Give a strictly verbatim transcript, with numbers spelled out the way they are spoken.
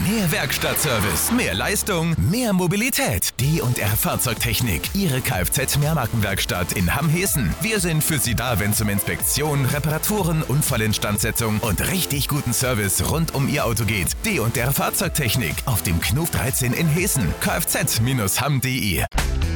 Mehr Werkstattservice, mehr Leistung, mehr Mobilität. D und R Fahrzeugtechnik, Ihre Kfz-Mehrmarkenwerkstatt in Hamm-Hessen. Wir sind für Sie da, wenn es um Inspektion, Reparaturen, Unfallinstandsetzung und richtig guten Service rund um Ihr Auto geht. D und R Fahrzeugtechnik auf dem Knuf dreizehn in Hessen. kfz Bindestrich hamm punkt de